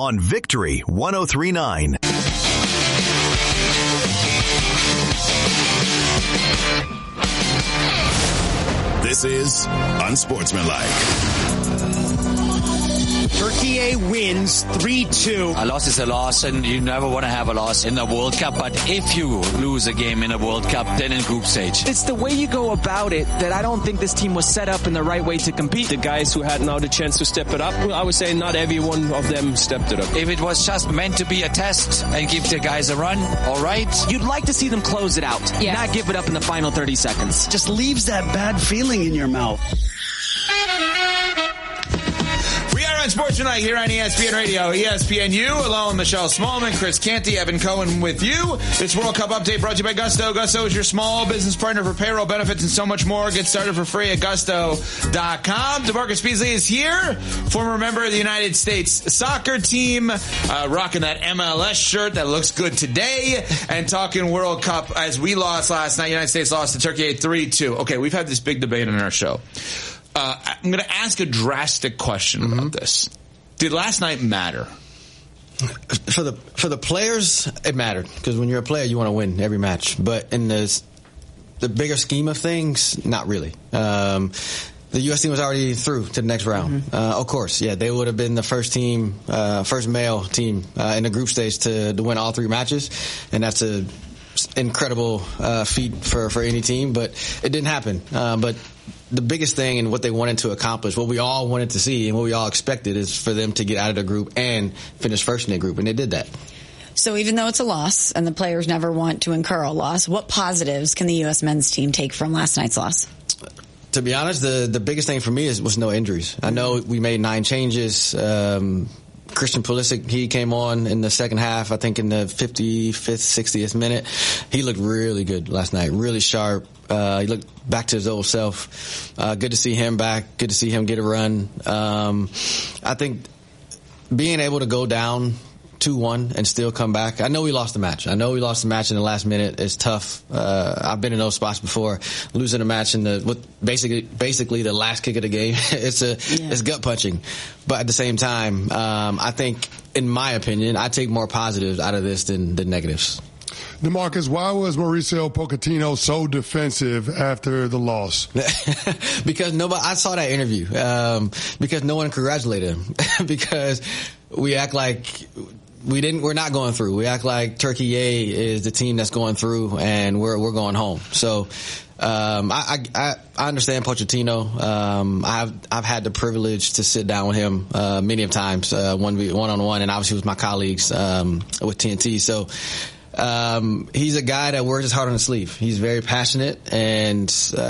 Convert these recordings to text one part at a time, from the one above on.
on Victory 103.9. This is Unsportsmanlike. Turkey wins 3-2. A loss is a loss, and you never want to have a loss in the World Cup. But if you lose a game in a World Cup, then in group stage. It's the way you go about it that I don't think this team was set up in the right way to compete. The guys who had now the chance to step it up, I would say not every one of them stepped it up. If it was just meant to be a test and give the guys a run, all right. You'd like to see them close it out, not give it up in the final 30 seconds. Just leaves that bad feeling in your mouth. Unsportsmanlike here on ESPN Radio, ESPNU, along with Michelle Smallman, Chris Canty, Evan Cohen with you. This World Cup update brought to you by Gusto. Gusto is your small business partner for payroll, benefits, and so much more. Get started for free at gusto.com. DeMarcus Beasley is here, former member of the United States soccer team, rocking that MLS shirt that looks good today, and talking World Cup as we lost last night. United States lost to Turkey 3-2. Okay, we've had this big debate on our show. I'm going to ask a drastic question about this. Did last night matter? For the players, it mattered, because when you're a player, you want to win every match. But in the bigger scheme of things, not really. The U.S. team was already through to the next round. Of course, they would have been the first male team in the group stage to win all three matches, and that's a incredible feat for any team. But it didn't happen. But the biggest thing and what they wanted to accomplish, what we all wanted to see and what we all expected, is for them to get out of the group and finish first in their group, and they did that. So even though it's a loss and the players never want to incur a loss, what positives can the U.S. men's team take from last night's loss? To be honest, the biggest thing for me was no injuries. I know we made 9 changes. Christian Pulisic, he came on in the second half, I think in the 55th, 60th minute. He looked really good last night, really sharp. He looked back to his old self. Good to see him back. Good to see him get a run. I think being able to go down 2-1 and still come back. I know we lost the match. in the last minute. It's tough. I've been in those spots before. Losing a match in basically the last kick of the game. It's gut punching. But at the same time, I think, in my opinion, I take more positives out of this than negatives. DeMarcus, why was Mauricio Pochettino so defensive after the loss? Because I saw that interview. Because no one congratulated him. Because we act like we're not going through. We act like Turkey is the team that's going through, and we're going home. So, I understand Pochettino. I've had the privilege to sit down with him, many of times, one-on-one, and obviously with my colleagues, with TNT. So, he's a guy that wears his heart on his sleeve. He's very passionate, and,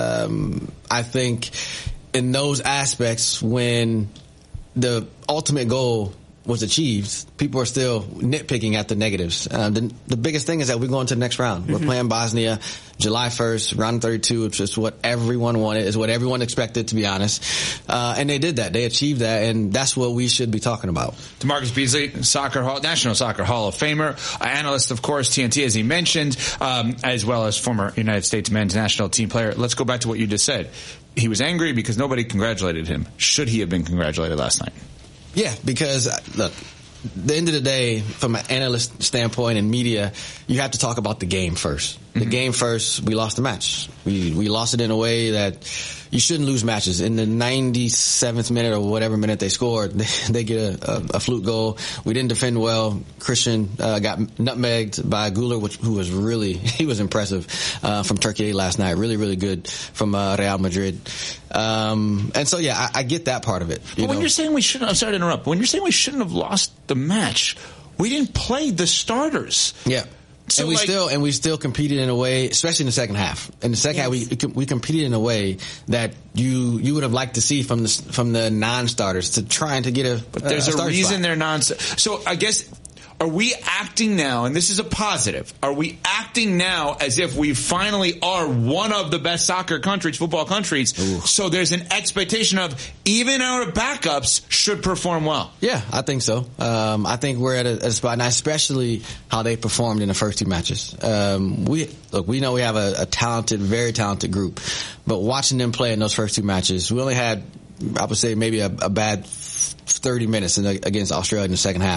I think in those aspects, when the ultimate goal was achieved, people are still nitpicking at the negatives. The biggest thing is that we're going to the next round. We're playing Bosnia July 1st, round 32, which is what everyone wanted, is what everyone expected, to be honest. And they did that. They achieved that, and that's what we should be talking about. DeMarcus Beasley, National Soccer Hall of Famer, analyst, of course, TNT, as he mentioned, as well as former United States men's national team player. Let's go back to what you just said. He was angry because nobody congratulated him. Should he have been congratulated last night? Yeah, because, look, at the end of the day, from an analyst standpoint and media, you have to talk about the game first. The game first, we lost the match. We lost it in a way that you shouldn't lose matches. In the 97th minute or whatever minute they scored, they get a fluke goal. We didn't defend well. Christian got nutmegged by Güler, who was he was impressive from Turkey last night. Really, really good from Real Madrid. And so, yeah, I get that part of it. When you're saying we shouldn't, I'm sorry to interrupt. When you're saying we shouldn't have lost the match, we didn't play the starters. Yeah. So and we still competed in a way, especially in the second half. In the second half, we competed in a way that you would have liked to see from the non-starters to trying to get a. But there's a reason they're So I guess. Are we acting now, and this is a positive, are we acting now as if we finally are one of the best soccer countries, football countries, so there's an expectation of even our backups should perform well? Yeah, I think so. I think we're at a spot, and especially how they performed in the first 2 matches. We know we have a talented, very talented group, but watching them play in those first 2 matches, we only had, I would say, maybe a bad 30 minutes against Australia in the second half.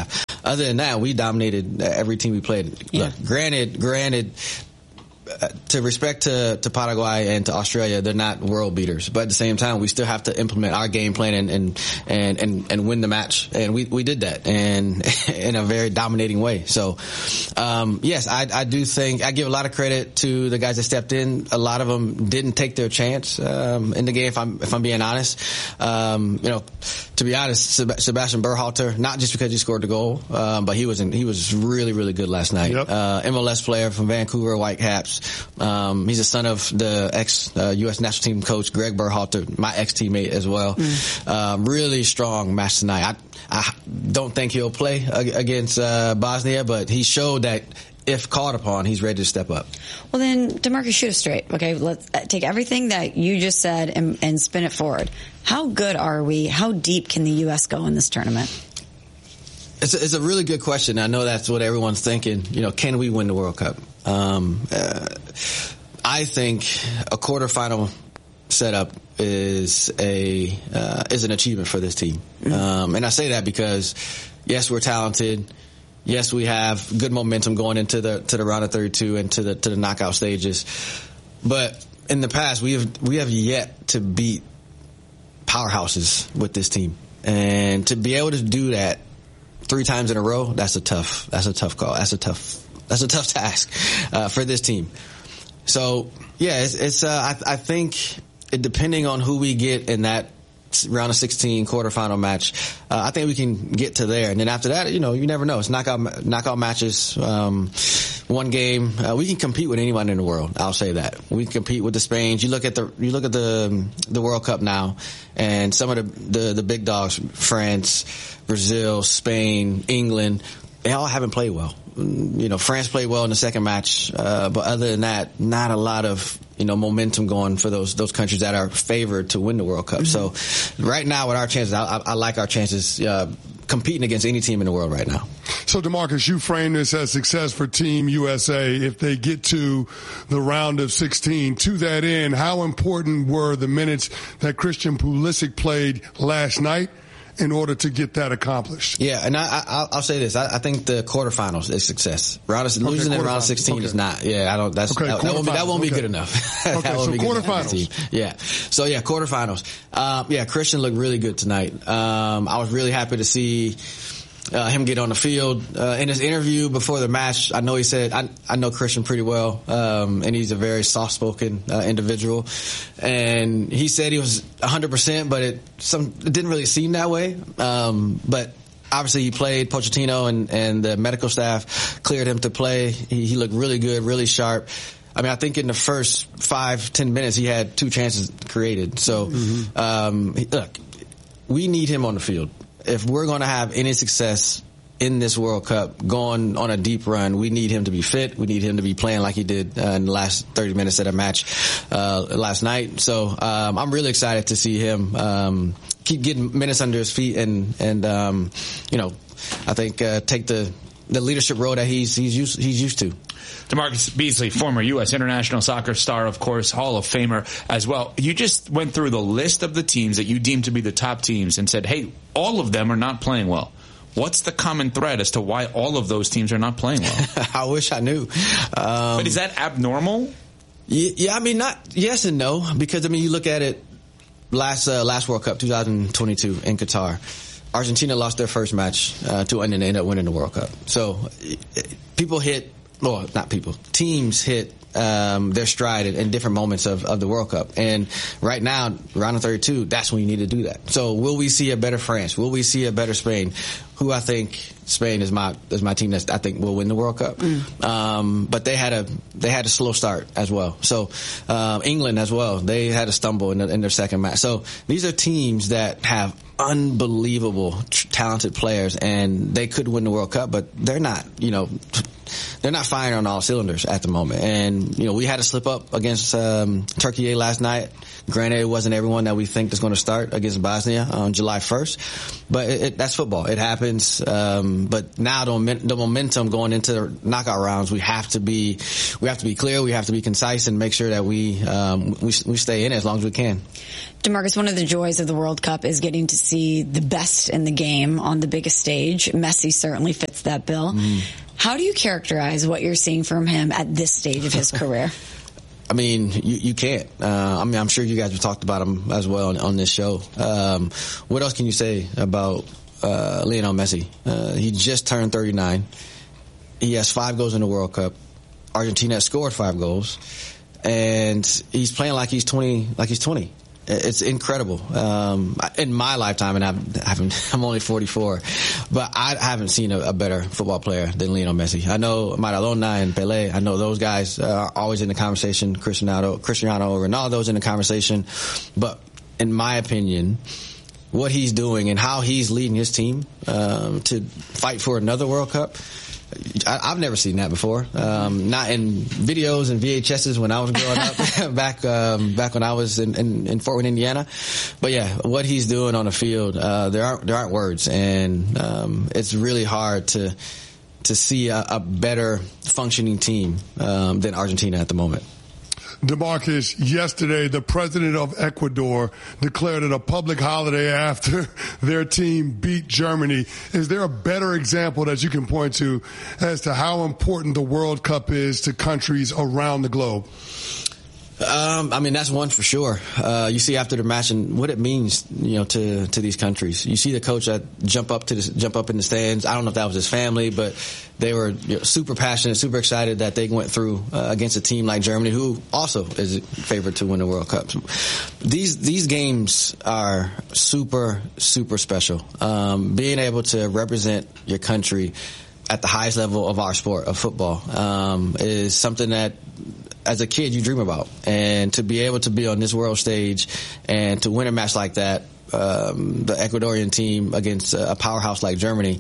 other than that, we dominated every team we played. Yeah. Look, granted, to respect to Paraguay and to Australia, they're not world beaters, but at the same time, we still have to implement our game plan and win the match, and we did that, and in a very dominating way. So, yes, I do think I give a lot of credit to the guys that stepped in. A lot of them didn't take their chance in the game. If I'm being honest, to be honest, Sebastian Berhalter, not just because he scored the goal, but he was really, really good last night. Yep. MLS player from Vancouver Whitecaps. He's the son of the ex-U.S. national team coach Greg Berhalter, my ex-teammate as well. Really strong match tonight. I don't think he'll play against Bosnia, but he showed that if called upon, he's ready to step up. Well, then, DeMarcus, shoot us straight. Okay, let's take everything that you just said and spin it forward. How good are we? How deep can the U.S. go in this tournament? It's a really good question. I know that's what everyone's thinking. Can we win the World Cup? I think a quarterfinal setup is an achievement for this team. And I say that because, yes, we're talented. Yes, we have good momentum going into the round of 32 and to the knockout stages. But in the past, we have yet to beat powerhouses with this team. And to be able to do that 3 times in a row, that's a tough call. That's a tough task for this team. So yeah, I think depending on who we get in that round of 16 quarterfinal match, I think we can get to there. And then after that, you never know. It's knockout matches. One game, we can compete with anyone in the world. I'll say that we can compete with the Spains. You look at the World Cup now, and some of the big dogs, France, Brazil, Spain, England, they all haven't played well. France played well in the second match, but other than that, not a lot of momentum going for those countries that are favored to win the World Cup. So right now, with our chances, I like our chances competing against any team in the world right now. So, DeMarcus, you frame this as success for Team USA if they get to the round of 16. To that end, how important were the minutes that Christian Pulisic played last night in order to get that accomplished? Yeah, and I'll say this. I think the quarterfinals is success. Losing in round of 16 is not. Yeah, I don't. That won't be good enough. Okay, so quarterfinals. Yeah. So yeah, quarterfinals. Christian looked really good tonight. I was really happy to see him get on the field. In his interview before the match, I know he said, I know Christian pretty well, and he's a very soft-spoken individual. And he said he was 100%, but it didn't really seem that way. But obviously he played. Pochettino and the medical staff cleared him to play. He looked really good, really sharp. I mean, I think in the first 5-10 minutes he had 2 chances created. So, look, we need him on the field. If we're going to have any success in this World Cup, going on a deep run, we need him to be fit. We need him to be playing like he did in the last 30 minutes of the match last night. So I'm really excited to see him keep getting minutes under his feet and I think take the leadership role that he's used to. DeMarcus Beasley, former U.S. international soccer star, of course, Hall of Famer as well. You just went through the list of the teams that you deem to be the top teams and said, hey, all of them are not playing well. What's the common thread as to why all of those teams are not playing well? I wish I knew. But is that abnormal? Yeah, I mean, not yes and no, because, I mean, you look at it last World Cup, 2022 in Qatar. Argentina lost their first match to and they ended up winning the World Cup. So teams hit their stride in different moments of the World Cup. And right now, round of 32, that's when you need to do that. So will we see a better France? Will we see a better Spain? Who I think Spain is my team that I think will win the World Cup. But they had a slow start as well. So England as well, they had a stumble in their second match. So these are teams that have talented players, and they could win the World Cup, but they're not they're not firing on all cylinders at the moment. And, we had to slip up against Turkey last night. Granted, it wasn't everyone that we think is going to start against Bosnia on July 1st. But that's football. It happens. But now the momentum going into the knockout rounds, we have to be clear, we have to be concise, and make sure that we stay in it as long as we can. DeMarcus, one of the joys of the World Cup is getting to see the best in the game on the biggest stage. Messi certainly fits that bill. How do you characterize what you're seeing from him at this stage of his career? I mean, you can't. I'm sure you guys have talked about him as well on this show. What else can you say about Lionel Messi? He just turned 39. He has 5 goals in the World Cup. Argentina has scored 5 goals, and he's playing like he's 20. It's incredible. In my lifetime, and I'm only 44, but I haven't seen a better football player than Lionel Messi. I know Maradona and Pelé. I know those guys are always in the conversation. Cristiano Ronaldo's in the conversation. But in my opinion, what he's doing and how he's leading his team to fight for another World Cup, I've never seen that before. Not in videos and VHSs when I was growing up, back when I was in Fort Wayne, Indiana. But yeah, what he's doing on the field, there aren't words, and it's really hard to see a better functioning team than Argentina at the moment. DeMarcus, yesterday the president of Ecuador declared it a public holiday after their team beat Germany. Is there a better example that you can point to as to how important the World Cup is to countries around the globe? I mean, that's one for sure. You see after the match and what it means, to these countries. You see the coach that jump up in the stands. I don't know if that was his family, but they were super passionate, super excited that they went through against a team like Germany, who also is favored to win the World Cup. These games are super, super special. Being able to represent your country at the highest level of our sport, of football, is something that as a kid you dream about. And to be able to be on this world stage and to win a match like that, the Ecuadorian team against a powerhouse like Germany,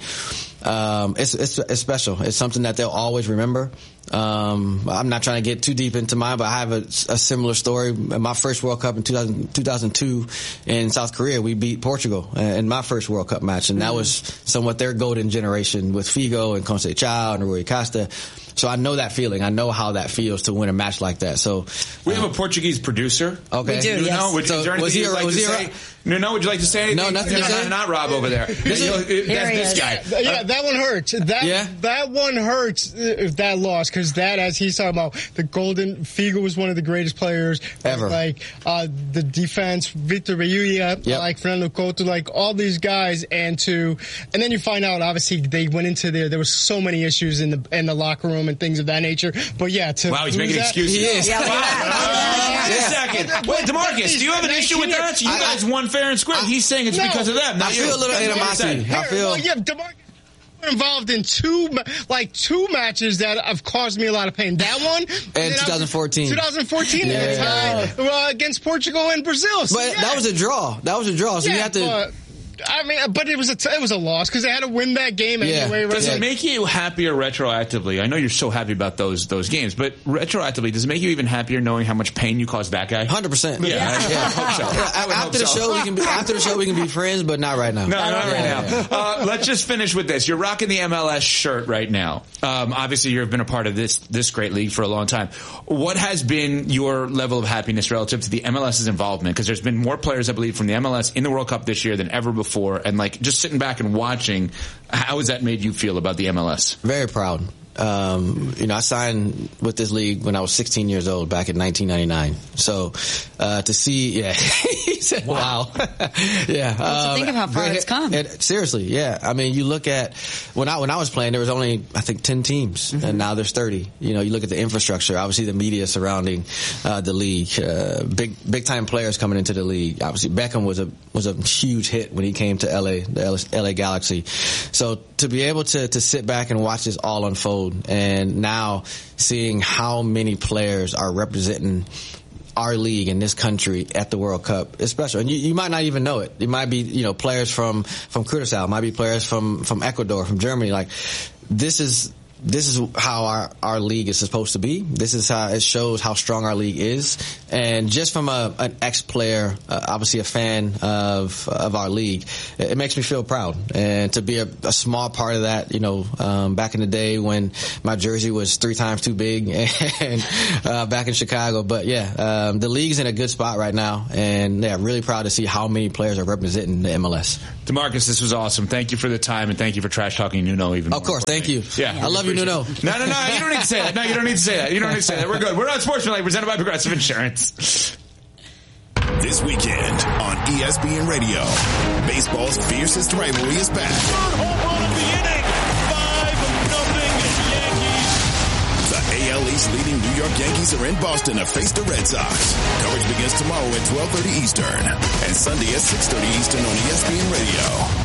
it's special. It's something that they'll always remember. I'm not trying to get too deep into mine, but I have a similar story. In my first World Cup in 2002 in South Korea, we beat Portugal in my first World Cup match, and that was somewhat their golden generation with Figo and Conceição and Rui Costa. So I know that feeling. I know how that feels to win a match like that. So we have a Portuguese producer. Okay. We do, yes. Is there anything you'd like to say? No, would you like to say anything? No, nothing to say. Not Rob over there. That's this guy. Yeah, that one hurts. That one hurts if that loss, because that, as he's talking about, the golden, Figo was one of the greatest players ever. Like the defense, Victor Belluia, like Fernando Couto, like all these guys, and then you find out obviously they went into there was so many issues in the locker room and things of that nature. But yeah, he's making excuses. He is. Wait a second. Wait, DeMarcus, do you have an issue with that? You guys won fair and square. He's saying it's because of them. I feel a little animosity. DeMarcus involved in two matches that have caused me a lot of pain. That one and 2014. 2014 against Portugal and Brazil. So, but that was a draw. So you have to. I mean, but it was a loss because they had to win that game anyway. Right? Does it make you happier retroactively? I know you're so happy about those games, but retroactively, does it make you even happier knowing how much pain you caused that guy? 100%. Yeah, I hope so. After the show, we can be friends, but not right now. No, not right now. Let's just finish with this. You're rocking the MLS shirt right now. Obviously, you've been a part of this great league for a long time. What has been your level of happiness relative to the MLS's involvement? Because there's been more players, I believe, from the MLS in the World Cup this year than ever before. And just sitting back and watching, how has that made you feel about the MLS? Very proud. I signed with this league when I was 16 years old back in 1999. So, to see, he said, wow. Think of how far it's come. Seriously, yeah. I mean, you look at, when I was playing, there was only, I think, 10 teams, and now there's 30. You look at the infrastructure, obviously the media surrounding, the league, big time players coming into the league. Obviously, Beckham was a huge hit when he came to LA, the LA Galaxy. So, to be able to sit back and watch this all unfold, and now seeing how many players are representing our league in this country at the World Cup is special. And you might not even know it. It might be, players from Curaçao, might be players from Ecuador, from Germany. Like, this is this is how our league is supposed to be. This is how it shows how strong our league is. And just from an ex-player, obviously a fan of our league, it makes me feel proud. And to be a small part of that, back in the day when my jersey was 3 times too big and back in Chicago. But yeah, the league's in a good spot right now. And yeah, really proud to see how many players are representing the MLS. DeMarcus, this was awesome. Thank you for the time, and thank you for trash talking Nuno even more. Of course, thank you. Yeah, I love you, Nuno. No, you don't need to say that. No, you don't need to say that. You don't need to say that. We're good. We're on Sportsmanlike, presented by Progressive Insurance. This weekend on ESPN Radio, baseball's fiercest rivalry is back. Third home run of the inning. 5-0 Yankees. The AL East leading New York Yankees are in Boston to face the Red Sox. Coverage begins tomorrow at 12:30 Eastern and Sunday at 6:30 Eastern on ESPN Radio.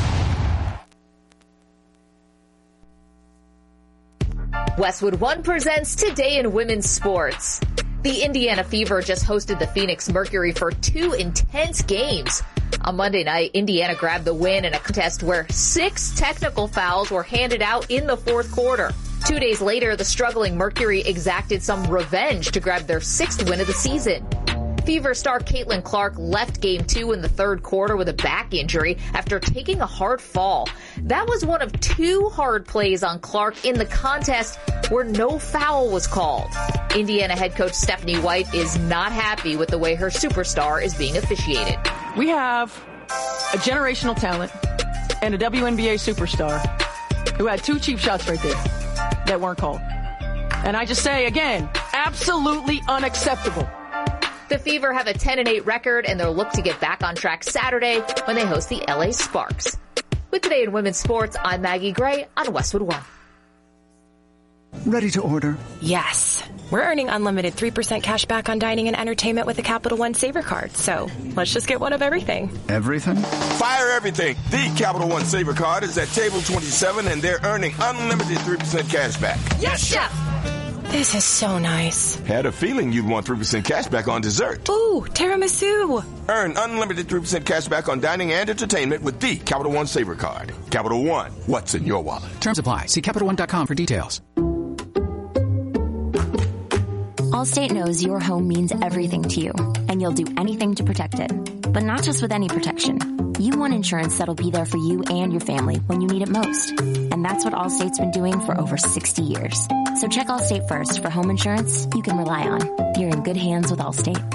Westwood One presents Today in Women's Sports. The Indiana Fever just hosted the Phoenix Mercury for 2 intense games. On Monday night, Indiana grabbed the win in a contest where 6 technical fouls were handed out in the fourth quarter. 2 days later, the struggling Mercury exacted some revenge to grab their 6th win of the season. Fever star Caitlin Clark left Game 2 in the third quarter with a back injury after taking a hard fall. That was one of 2 hard plays on Clark in the contest where no foul was called. Indiana head coach Stephanie White is not happy with the way her superstar is being officiated. We have a generational talent and a WNBA superstar who had 2 cheap shots right there that weren't called. And I just say again, absolutely unacceptable. The Fever have a 10-8 record, and they'll look to get back on track Saturday when they host the LA Sparks. With Today in Women's Sports, I'm Maggie Gray on Westwood One. Ready to order? Yes. We're earning unlimited 3% cash back on dining and entertainment with the Capital One Saver Card. So let's just get one of everything. Everything? Fire everything. The Capital One Saver Card is at table 27, and they're earning unlimited 3% cash back. Yes, Chef. This is so nice. Had a feeling you'd want 3% cash back on dessert. Ooh, tiramisu. Earn unlimited 3% cash back on dining and entertainment with the Capital One Saver Card. Capital One, what's in your wallet? Terms apply. See CapitalOne.com for details. Allstate knows your home means everything to you, and you'll do anything to protect it. But not just with any protection. You want insurance that'll be there for you and your family when you need it most. And that's what Allstate's been doing for over 60 years. So check Allstate first for home insurance you can rely on. You're in good hands with Allstate.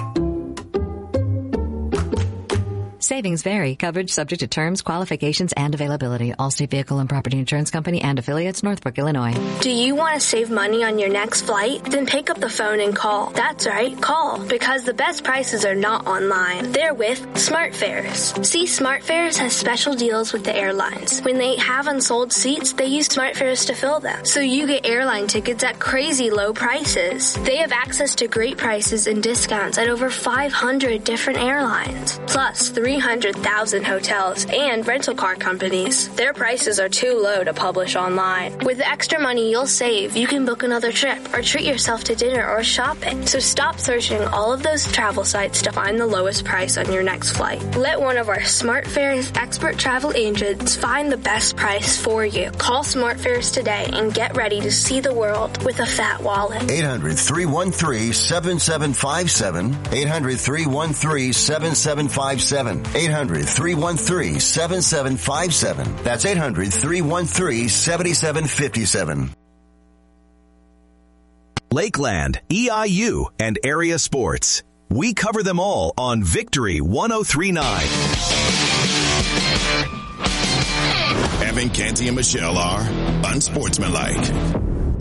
Savings vary. Coverage subject to terms, qualifications, and availability. Allstate Vehicle and Property Insurance Company and affiliates, Northbrook, Illinois. Do you want to save money on your next flight? Then pick up the phone and call. That's right, call. Because the best prices are not online. They're with SmartFares. See, SmartFares has special deals with the airlines. When they have unsold seats, they use SmartFares to fill them. So you get airline tickets at crazy low prices. They have access to great prices and discounts at over 500 different airlines. Plus, 300,000 hotels and rental car companies. Their prices are too low to publish online. With the extra money you'll save, you can book another trip or treat yourself to dinner or shopping. So stop searching all of those travel sites to find the lowest price on your next flight. Let one of our SmartFares expert travel agents find the best price for you. Call SmartFares today and get ready to see the world with a fat wallet. 800-313-7757. 800-313-7757. 800-313-7757. That's 800-313-7757. Lakeland, EIU, and area sports. We cover them all on Victory 103.9. Evan, Canty, and Michelle are unsportsmanlike.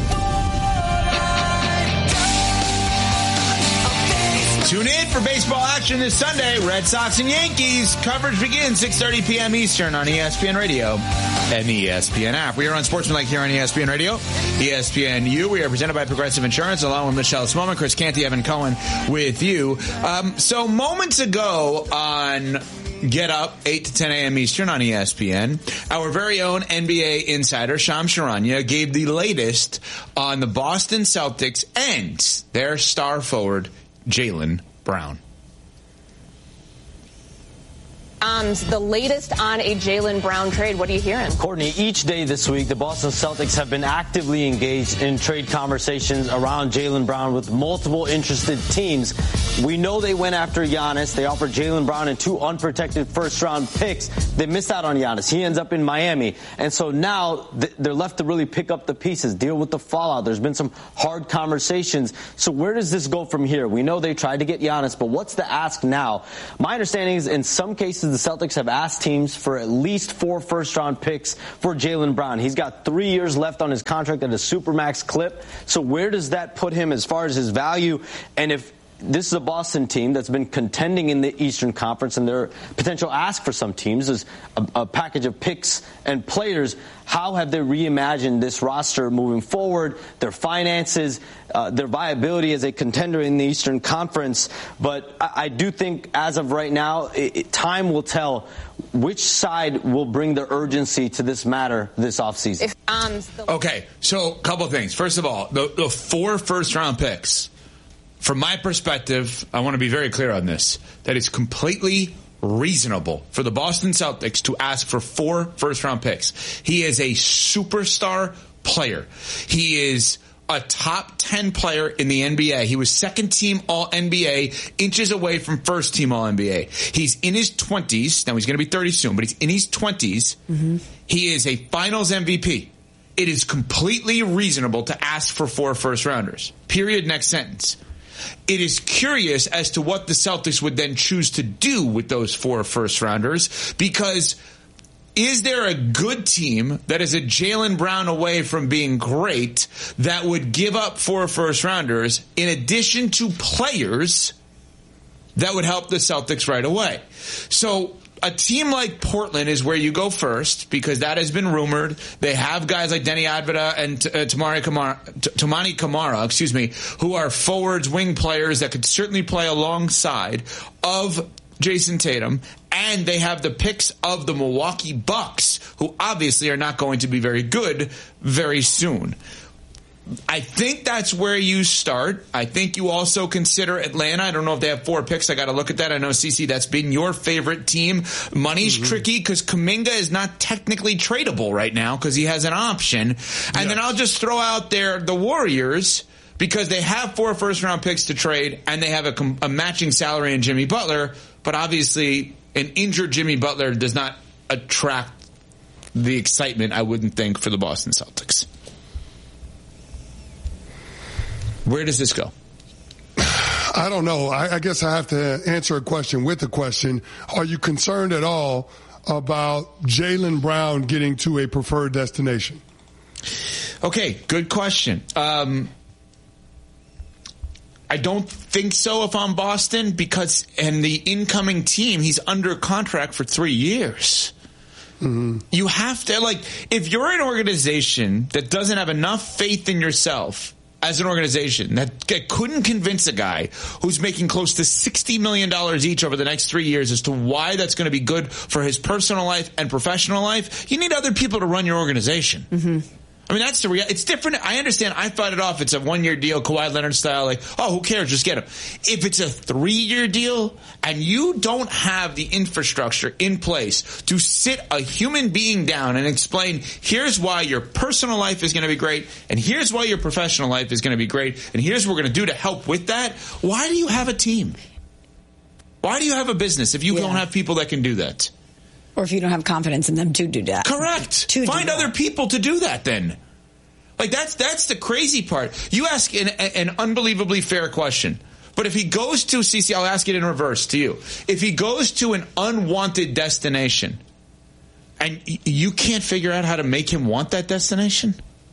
Tune in for baseball action this Sunday. Red Sox and Yankees. Coverage begins 6:30 p.m. Eastern on ESPN Radio and the ESPN app. We are on Sportsmanlike here on ESPN Radio, ESPNU. We are presented by Progressive Insurance, along with Michelle Smallman, Chris Canty, Evan Cohen with you. So moments ago on Get Up, 8 to 10 a.m. Eastern on ESPN, our very own NBA insider, Shams Charania, gave the latest on the Boston Celtics and their star forward, Jaylen Brown. the latest on a Jaylen Brown trade. What are you hearing? Courtney, each day this week, the Boston Celtics have been actively engaged in trade conversations around Jaylen Brown with multiple interested teams. We know they went after Giannis. They offered Jaylen Brown and 2 unprotected first-round picks. They missed out on Giannis. He ends up in Miami. And so now they're left to really pick up the pieces, deal with the fallout. There's been some hard conversations. So where does this go from here? We know they tried to get Giannis, but what's the ask now? My understanding is in some cases the Celtics have asked teams for at least 4 first-round picks for Jaylen Brown. He's got 3 years left on his contract at a supermax clip. So where does that put him as far as his value? And if this is a Boston team that's been contending in the Eastern Conference, and their potential ask for some teams is a package of picks and players. How have they reimagined this roster moving forward, their finances, their viability as a contender in the Eastern Conference? But I do think as of right now, time will tell which side will bring the urgency to this matter this offseason. Okay, so a couple of things. First of all, the 4 first-round picks. From my perspective, I want to be very clear on this, that it's completely reasonable for the Boston Celtics to ask for 4 first-round picks. He is a superstar player. He is a top 10 player in the NBA. He was second-team All-NBA, inches away from first-team All-NBA. He's in his 20s. Now, he's going to be 30 soon, but he's in his 20s. Mm-hmm. He is a finals MVP. It is completely reasonable to ask for 4 first-rounders. Period. Next sentence. It is curious as to what the Celtics would then choose to do with those 4 first-rounders, because is there a good team that is a Jaylen Brown away from being great that would give up 4 first-rounders in addition to players that would help the Celtics right away? So a team like Portland is where you go first, because that has been rumored. They have guys like Denny Advida and Toumani Camara, who are forwards, wing players that could certainly play alongside of Jason Tatum. And they have the picks of the Milwaukee Bucks, who obviously are not going to be very good very soon. I think that's where you start. I think you also consider Atlanta. I don't know if they have 4 picks. I got to look at that. I know, CeCe, that's been your favorite team. Money's tricky because Kuminga is not technically tradable right now because he has an option. And then I'll just throw out there the Warriors, because they have 4 first-round picks to trade and they have a matching salary in Jimmy Butler. But obviously, an injured Jimmy Butler does not attract the excitement, I wouldn't think, for the Boston Celtics. Where does this go? I don't know. I guess I have to answer a question with a question. Are you concerned at all about Jaylen Brown getting to a preferred destination? Okay, good question. I don't think so if I'm Boston, because in the incoming team, he's under contract for 3 years. Mm-hmm. You have to, if you're an organization that doesn't have enough faith in yourself as an organization that couldn't convince a guy who's making close to $60 million each over the next 3 years as to why that's going to be good for his personal life and professional life, you need other people to run your organization. Mm-hmm. I mean, that's the reality. It's different. I understand. I fight it off. It's a 1-year deal, Kawhi Leonard style. Who cares? Just get him. If it's a 3-year deal and you don't have the infrastructure in place to sit a human being down and explain, here's why your personal life is going to be great, and here's why your professional life is going to be great, and here's what we're going to do to help with that, why do you have a team? Why do you have a business if you don't have people that can do that? Or if you don't have confidence in them to do that. Correct. Find other people to do that then. That's the crazy part. You ask an unbelievably fair question. But if he goes to, CeCe, I'll ask it in reverse to you. If he goes to an unwanted destination and you can't figure out how to make him want that destination?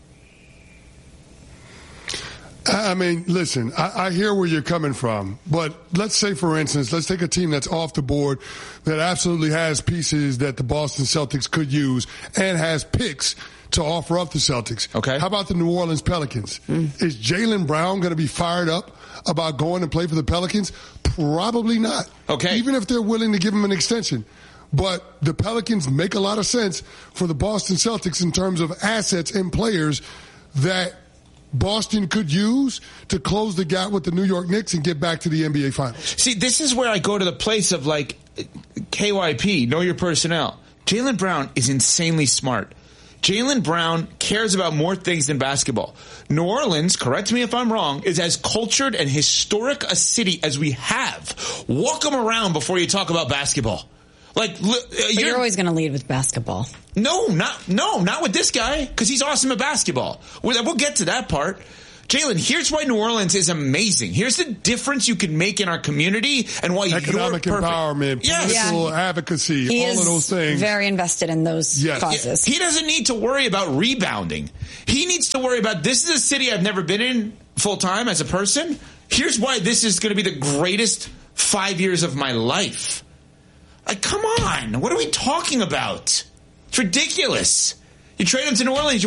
I mean, listen, I hear where you're coming from, but let's say, for instance, let's take a team that's off the board that absolutely has pieces that the Boston Celtics could use and has picks to offer up the Celtics. Okay. How about the New Orleans Pelicans? Is Jaylen Brown going to be fired up about going and play for the Pelicans? Probably not. Okay. Even if they're willing to give him an extension. But the Pelicans make a lot of sense for the Boston Celtics in terms of assets and players that Boston could use to close the gap with the New York Knicks and get back to the NBA Finals. See, this is where I go to the place of KYP, know your personnel. Jaylen Brown is insanely smart. Jaylen Brown cares about more things than basketball. New Orleans, correct me if I'm wrong, is as cultured and historic a city as we have. Walk them around before you talk about basketball. Like, you're always going to lead with basketball. No, not with this guy, because he's awesome at basketball. We'll get to that part. Jalen, here's why New Orleans is amazing. Here's the difference you can make in our community and why economic you're empowerment, political advocacy, he all of those things. Very invested in those causes. He doesn't need to worry about rebounding. He needs to worry about, this is a city I've never been in full time as a person. Here's why this is going to be the greatest 5 years of my life. Like, come on. What are we talking about? It's ridiculous. You trade him to New Orleans,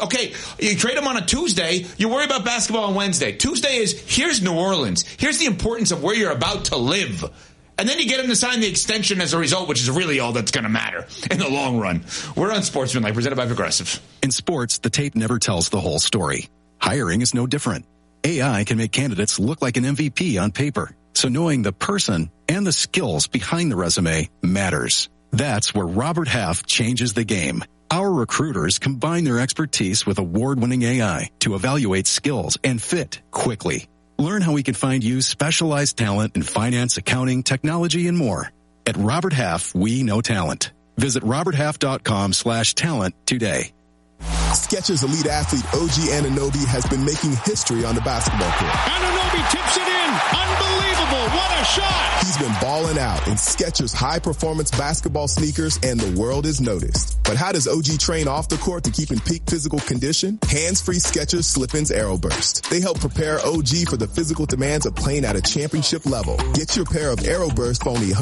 you trade him on a Tuesday, you worry about basketball on Wednesday. Tuesday is, here's New Orleans. Here's the importance of where you're about to live. And then you get him to sign the extension as a result, which is really all that's going to matter in the long run. We're on Sportsmanlike, presented by Progressive. In sports, the tape never tells the whole story. Hiring is no different. AI can make candidates look like an MVP on paper. So knowing the person and the skills behind the resume matters. That's where Robert Half changes the game. Our recruiters combine their expertise with award-winning AI to evaluate skills and fit quickly. Learn how we can find you specialized talent in finance, accounting, technology, and more. At Robert Half, we know talent. Visit roberthalf.com/talent today. Skechers elite athlete OG Anunoby has been making history on the basketball court. Anunoby tips it in. Unbelievable. What a shot. He's been balling out in Skechers high-performance basketball sneakers, and the world has noticed. But how does OG train off the court to keep in peak physical condition? Hands-free Skechers Slip-ins Aeroburst. They help prepare OG for the physical demands of playing at a championship level. Get your pair of Aeroburst for only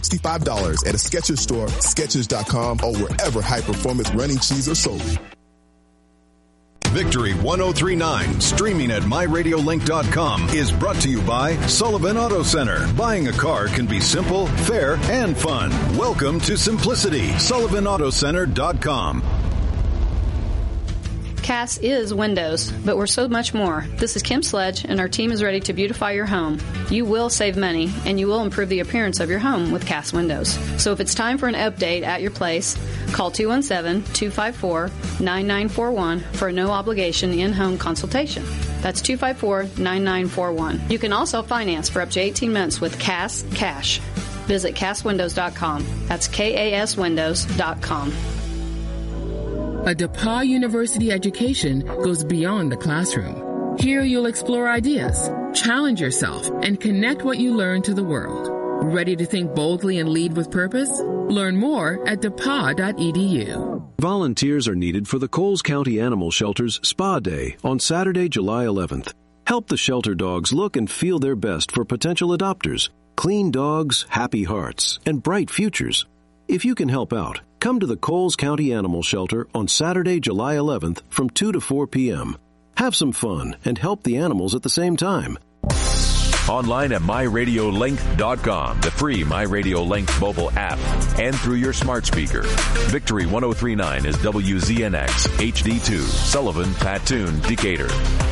$165 at a Skechers store, Skechers.com, or wherever high-performance running shoes are sold. Victory 1039, streaming at myradiolink.com, is brought to you by Sullivan Auto Center. Buying a car can be simple, fair, and fun. Welcome to simplicity. SullivanAutoCenter.com. Cass is windows, but we're so much more. This is Kim Sledge, and our team is ready to beautify your home. You will save money, and you will improve the appearance of your home with Cass windows. So if it's time for an update at your place, call 217-254-9941 for a no-obligation in-home consultation. That's 254-9941. You can also finance for up to 18 months with Cass Cash. Visit CassWindows.com. That's KASWindows.com. A DePauw University education goes beyond the classroom. Here you'll explore ideas, challenge yourself, and connect what you learn to the world. Ready to think boldly and lead with purpose? Learn more at DePauw.edu. Volunteers are needed for the Coles County Animal Shelter's Spa Day on Saturday, July 11th. Help the shelter dogs look and feel their best for potential adopters. Clean dogs, happy hearts, and bright futures. If you can help out, come to the Coles County Animal Shelter on Saturday, July 11th from 2 to 4 p.m. Have some fun and help the animals at the same time. Online at myradiolink.com, the free MyRadio mobile app, and through your smart speaker. Victory 1039 is WZNX HD2, Sullivan, Patoon, Decatur.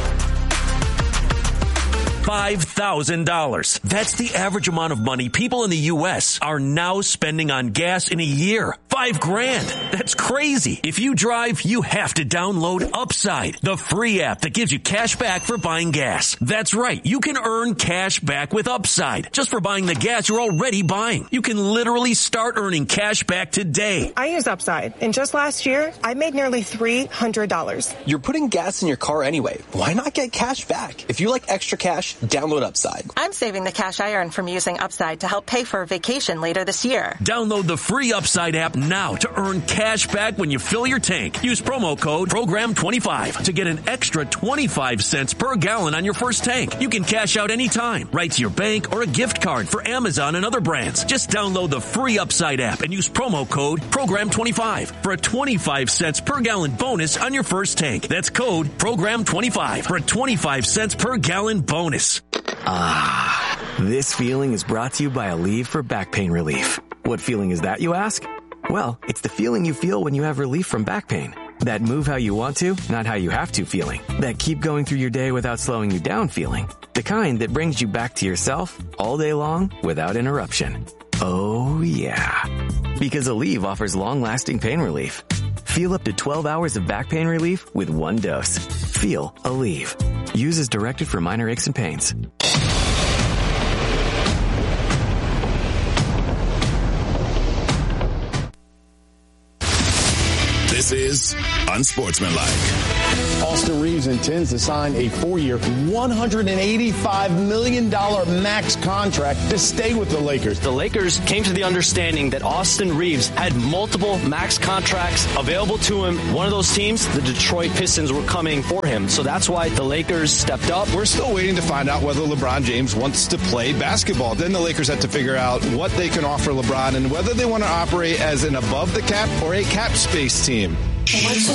$5,000. That's the average amount of money people in the U.S. are now spending on gas in a year. $5,000. That's crazy. If you drive, you have to download Upside, the free app that gives you cash back for buying gas. That's right. You can earn cash back with Upside just for buying the gas you're already buying. You can literally start earning cash back today. I use Upside, and just last year, I made nearly $300. You're putting gas in your car anyway. Why not get cash back? If you like extra cash, download Upside. I'm saving the cash I earn from using Upside to help pay for a vacation later this year. Download the free Upside app now to earn cash back when you fill your tank. Use promo code PROGRAM25 to get an extra 25 cents per gallon on your first tank. You can cash out anytime, right to your bank or a gift card for Amazon and other brands. Just download the free Upside app and use promo code PROGRAM25 for a 25 cents per gallon bonus on your first tank. That's code PROGRAM25 for a 25 cents per gallon bonus. Ah, this feeling is brought to you by Aleve for back pain relief. What feeling is that, you ask? Well, it's the feeling you feel when you have relief from back pain. That move how you want to, not how you have to feeling. That keep going through your day without slowing you down feeling. The kind that brings you back to yourself all day long without interruption. Oh, yeah. Because Aleve offers long-lasting pain relief. Feel up to 12 hours of back pain relief with one dose. Feel Aleve. Use as directed for minor aches and pains. This is Unsportsmanlike. Austin Reeves intends to sign a 4-year, $185 million max contract to stay with the Lakers. The Lakers came to the understanding that Austin Reeves had multiple max contracts available to him. One of those teams, the Detroit Pistons, were coming for him. So that's why the Lakers stepped up. We're still waiting to find out whether LeBron James wants to play basketball. Then the Lakers have to figure out what they can offer LeBron and whether they want to operate as an above the cap or a cap space team.